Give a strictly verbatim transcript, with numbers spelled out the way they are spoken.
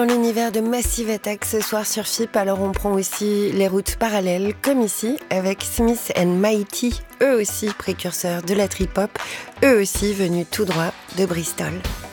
Dans l'univers de Massive Attack ce soir sur F I P, alors on prend aussi les routes parallèles, comme ici, avec Smith and Mighty, eux aussi précurseurs de la trip-hop, eux aussi venus tout droit de Bristol.